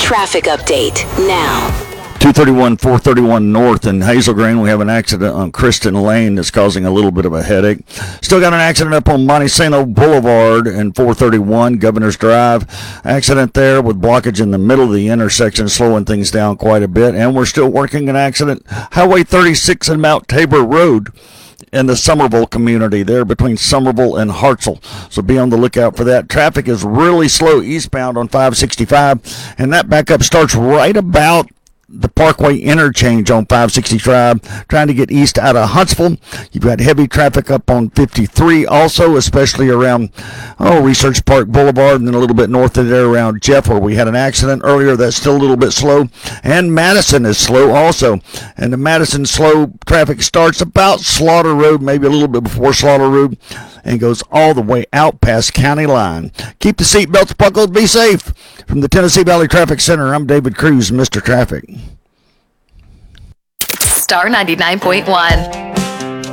traffic update now. 231, 431 North in Hazel Green. We have an accident on Kristen Lane that's causing a little bit of a headache. Still got an accident up on Montesano Boulevard and 431 Governor's Drive. Accident there with blockage in the middle of the intersection, slowing things down quite a bit. And we're still working an accident. Highway 36 and Mount Tabor Road in the Somerville community there between Somerville and Hartselle. So be on the lookout for that. Traffic is really slow eastbound on 565, and that backup starts right about the Parkway interchange on 565, trying to get east out of Huntsville. You've got heavy traffic up on 53 also, especially around Research Park Boulevard, and then a little bit north of there around Jeff, where we had an accident earlier. That's still a little bit slow. And Madison is slow also. And the Madison slow traffic starts about Slaughter Road, maybe a little bit before Slaughter Road, and goes all the way out past County Line. Keep the seatbelts buckled. Be safe. From the Tennessee Valley Traffic Center, I'm David Cruz, Mr. Traffic. Star 99.1.